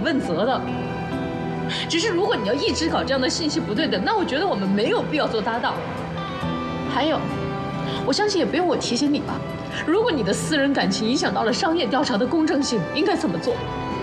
问责的。只是如果你要一直搞这样的信息不对等，那我觉得我们没有必要做搭档。还有，我相信也不用我提醒你吧，如果你的私人感情影响到了商业调查的公正性，应该怎么做？